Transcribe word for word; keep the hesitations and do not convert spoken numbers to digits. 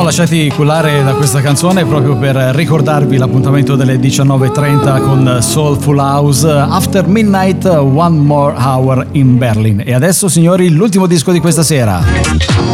lasciati cullare da questa canzone proprio per ricordarvi l'appuntamento delle diciannove e trenta con Soulful House, After Midnight, One More Hour in Berlin. E adesso, signori, l'ultimo disco di questa sera.